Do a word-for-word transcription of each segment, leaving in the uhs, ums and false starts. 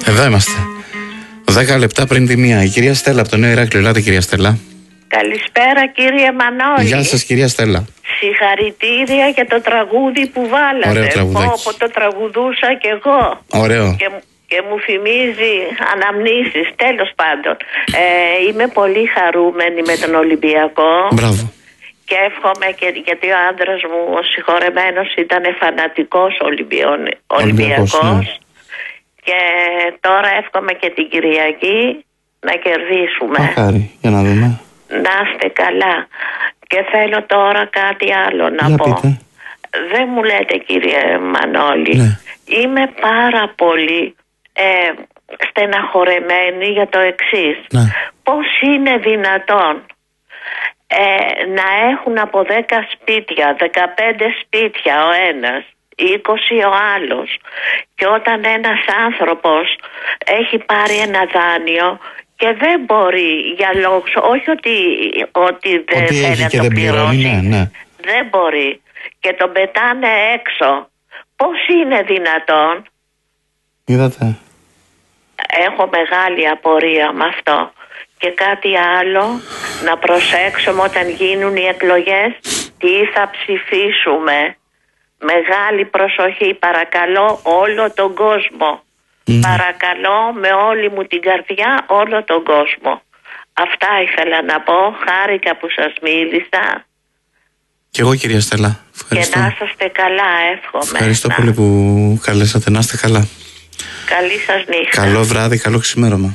Εδώ είμαστε. Δέκα λεπτά πριν τη μία. Η κυρία Στέλλα από το Νέο Ηράκλειο. Ελάτε, κυρία Στέλλα. Καλησπέρα, κύριε Μανώλη. Γεια σας, κυρία Στέλλα. Συγχαρητήρια για το τραγούδι που βάλατε. Ωραίο τραγουδάκι. Όπου το τραγουδούσα κι εγώ. Ωραίο. Και, και μου θυμίζει αναμνήσεις. Τέλος πάντων, ε, είμαι πολύ χαρούμενη με τον Ολυμπιακό. Μπράβο. Και εύχομαι, και, γιατί ο άντρας μου ο συγχωρεμένος ήταν φανατικός Ολυμπιον, Ολυμπιακός, ναι. Και τώρα εύχομαι και την Κυριακή να κερδίσουμε. Μακάρι, για να δούμε. Να είστε καλά. Και θέλω τώρα κάτι άλλο να για πω. Πείτε. Δεν μου λέτε, κύριε Μανώλη, ναι. Είμαι πάρα πολύ ε, στεναχωρεμένη για το εξής. Ναι. Πώς είναι δυνατόν ε, να έχουν από δέκα σπίτια, δεκαπέντε σπίτια ο ένας, είκοσι ο άλλος, και όταν ένας άνθρωπος έχει πάρει ένα δάνειο και δεν μπορεί για λόγους, όχι ότι, ότι δεν ότι θέλει να και το δεν πληρώνει, πληρώσει, ναι, ναι. δεν μπορεί και τον πετάνε έξω. Πώς είναι δυνατόν? Είδατε. Έχω μεγάλη απορία με αυτό. Και κάτι άλλο, να προσέξουμε όταν γίνουν οι εκλογές τι θα ψηφίσουμε. Μεγάλη προσοχή, παρακαλώ όλο τον κόσμο. Mm. Παρακαλώ με όλη μου την καρδιά όλο τον κόσμο. Αυτά ήθελα να πω, χάρηκα που σας μίλησα. Και εγώ, κυρία Στέλλα, ευχαριστώ. Και να είσαστε καλά, εύχομαι. Ευχαριστώ να. πολύ που καλέσατε, να είστε καλά. Καλή σας νύχτα. Καλό βράδυ, καλό ξημέρωμα.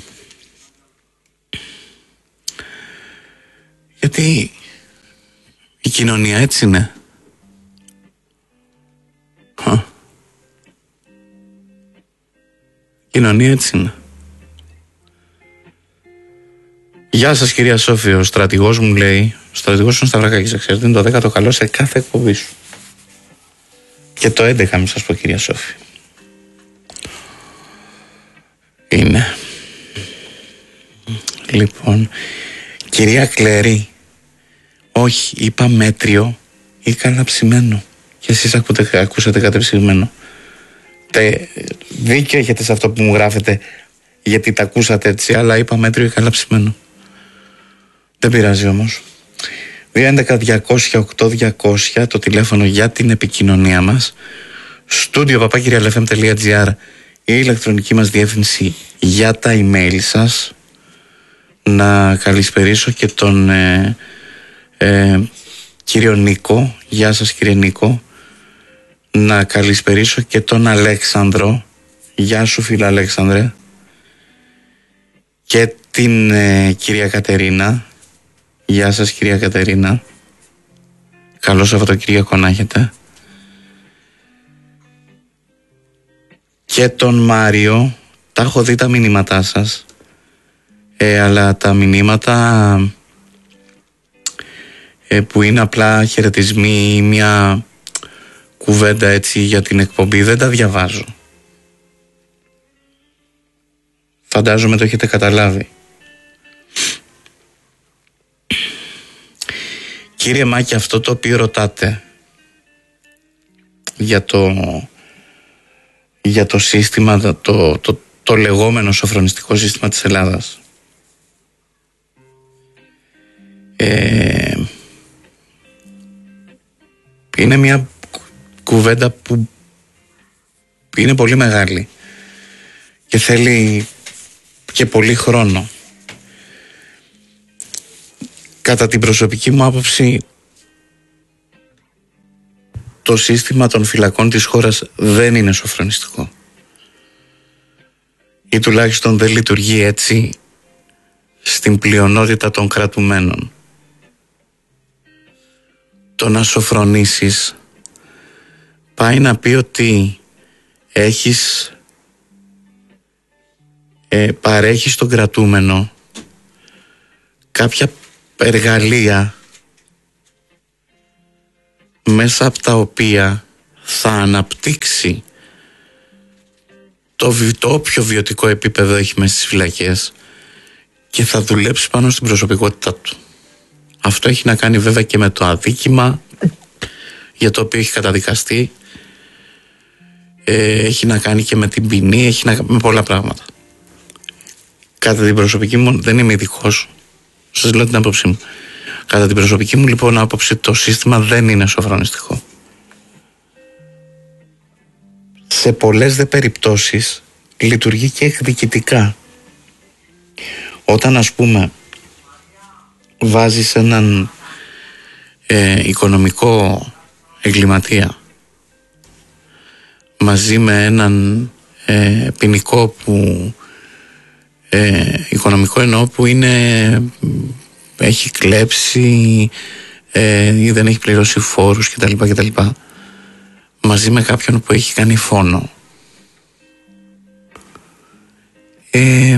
Γιατί η κοινωνία έτσι είναι. Χα. Η κοινωνία έτσι είναι. Γεια σας, κυρία Σόφη. Ο στρατηγός μου λέει, ο στρατηγός είναι Σταυρακάκης, ξέρετε, είναι το δέκατο καλό σε κάθε εκπομπή σου. Και το έντεκα, μην σας πω, κυρία Σόφη. Είναι. Λοιπόν, κυρία Κλέρη, όχι, είπα μέτριο ή καλαψημένο. Και εσείς ακούτε, ακούσατε κατεψυγμένο. Τε, δίκιο έχετε σε αυτό που μου γράφετε, γιατί τα ακούσατε έτσι, αλλά είπα μέτριο ή καλαψημένο. Δεν πειράζει όμως. δύο έντεκα διακόσια οκτώ διακόσια το τηλέφωνο για την επικοινωνία μας. Στούντιο παπάκυριαλεφm τελεία τζι άρ η ηλεκτρονική μας διεύθυνση για τα email σας. Να καλησπερίσω και τον ε, ε, κύριο Νίκο. Γεια σας, κύριε Νίκο. Να καλησπερίσω και τον Αλέξανδρο. Γεια σου, φίλε Αλέξανδρε. Και την ε, κυρία Κατερίνα. Γεια σας, κυρία Κατερίνα. Καλό Σαββατοκύριακο να έχετε. Και τον Μάριο. Τα έχω δει τα μηνύματά σας, ε, αλλά τα μηνύματα ε, που είναι απλά χαιρετισμοί ή μια κουβέντα έτσι για την εκπομπή, δεν τα διαβάζω. Φαντάζομαι το έχετε καταλάβει. Κύριε Μάκη, αυτό το οποίο ρωτάτε για το, για το σύστημα, το, το, το, το λεγόμενο σοφρονιστικό σύστημα της Ελλάδας, ε, είναι μια κουβέντα που είναι πολύ μεγάλη και θέλει και πολύ χρόνο. Κατά την προσωπική μου άποψη, το σύστημα των φυλακών της χώρας δεν είναι σοφρονιστικό, ή τουλάχιστον δεν λειτουργεί έτσι στην πλειονότητα των κρατουμένων. Το να σοφρονήσεις πάει να πει ότι έχεις ε, παρέχεις στον κρατούμενο κάποια εργαλεία μέσα από τα οποία θα αναπτύξει το, το όποιο βιωτικό επίπεδο έχει μέσα στις φυλακές και θα δουλέψει πάνω στην προσωπικότητά του. Αυτό έχει να κάνει βέβαια και με το αδίκημα για το οποίο έχει καταδικαστεί, ε, έχει να κάνει και με την ποινή, έχει να κάνει με πολλά πράγματα. Κατά την προσωπική μου, δεν είμαι ειδικός, σας λέω την άποψή μου. Κατά την προσωπική μου λοιπόν άποψη, το σύστημα δεν είναι σοφρονιστικό. Σε πολλές δε περιπτώσεις λειτουργεί και εκδικητικά. Όταν ας πούμε βάζεις έναν ε, οικονομικό εγκληματία μαζί με έναν ε, ποινικό που ε, οικονομικό εννοώ που είναι, έχει κλέψει ε, ή δεν έχει πληρώσει φόρους κτλ, κτλ, μαζί με κάποιον που έχει κάνει φόνο, ε,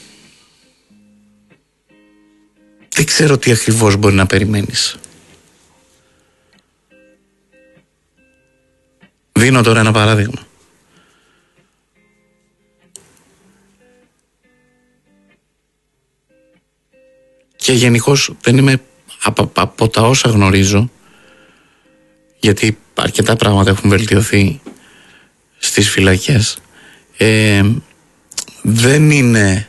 δεν ξέρω τι ακριβώς μπορεί να περιμένεις. Δίνω τώρα ένα παράδειγμα. Και γενικώς δεν είμαι από, από τα όσα γνωρίζω, γιατί αρκετά πράγματα έχουν βελτιωθεί στις φυλακές, ε, δεν είναι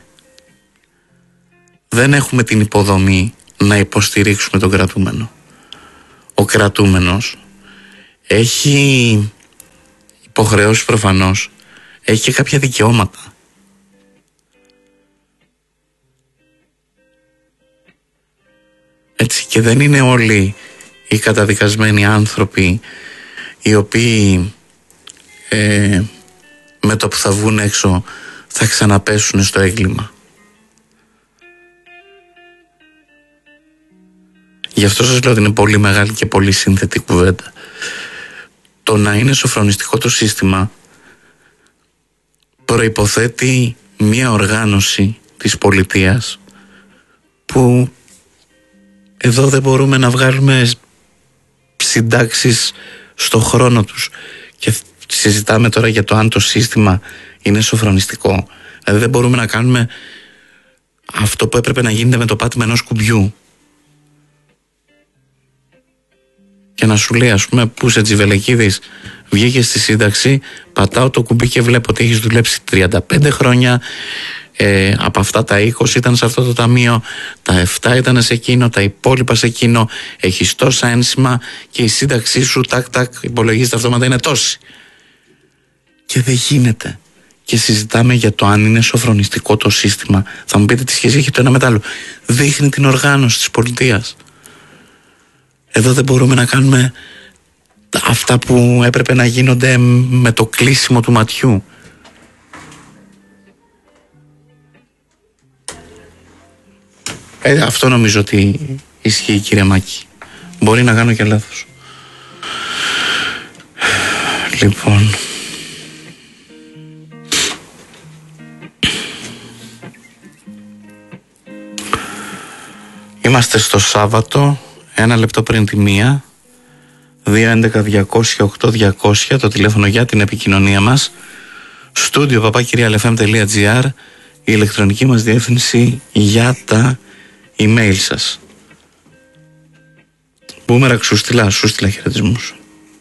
δεν έχουμε την υποδομή να υποστηρίξουμε τον κρατούμενο. Ο κρατούμενος έχει υποχρεώσεις προφανώς, έχει και κάποια δικαιώματα. Έτσι, και δεν είναι όλοι οι καταδικασμένοι άνθρωποι οι οποίοι ε, με το που θα βγουν έξω θα ξαναπέσουν στο έγκλημα. Γι' αυτό σας λέω ότι είναι πολύ μεγάλη και πολύ σύνθετη κουβέντα. Το να είναι σοφρονιστικό το σύστημα προϋποθέτει μία οργάνωση της πολιτείας που εδώ δεν μπορούμε να βγάλουμε συντάξεις στο χρόνο τους. Και συζητάμε τώρα για το αν το σύστημα είναι σοφρονιστικό. Δηλαδή δεν μπορούμε να κάνουμε αυτό που έπρεπε να γίνεται με το πάτημα ενός κουμπιού. Και να σου λέει, ας πούμε, που σε Τζιβελεκίδης βγήκε στη σύνταξη, πατάω το κουμπί και βλέπω ότι έχεις δουλέψει τριάντα πέντε χρόνια, ε, από αυτά τα είκοσι ήταν σε αυτό το ταμείο, τα επτά ήταν σε εκείνο, τα υπόλοιπα σε εκείνο, έχεις τόσα ένσημα και η σύνταξή σου τάκ τάκ υπολογίζεται αυτόματα είναι τόση. Και δεν γίνεται. Και συζητάμε για το αν είναι σοφρονιστικό το σύστημα. Θα μου πείτε τι σχέση έχει το ένα με το άλλο. Δείχνει την οργάνωση της πολιτείας. Εδώ δεν μπορούμε να κάνουμε αυτά που έπρεπε να γίνονται με το κλείσιμο του ματιού. Ε, αυτό νομίζω ότι ισχύει, κύριε Μάκη. Μπορεί να κάνω και λάθος. Λοιπόν, είμαστε στο Σάββατο, ένα λεπτό πριν τη μία, δύο έντεκα διακόσια οκτώ διακόσια, το τηλέφωνο για την επικοινωνία μας, στούντιο παπάκυριαλεφm τελεία gr, η ηλεκτρονική μας διεύθυνση για τα email σας. Μπούμερακ, σου στείλα, σου στείλα χαιρετισμούς.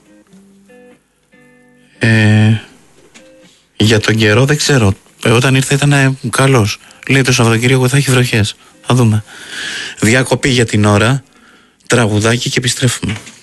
Ε, για τον καιρό δεν ξέρω, ε, όταν ήρθε ήταν καλός. Λέει το Σαββατοκύριακο θα έχει βροχές. Θα δούμε. Διακοπή για την ώρα, τραγουδάκι και επιστρέφουμε.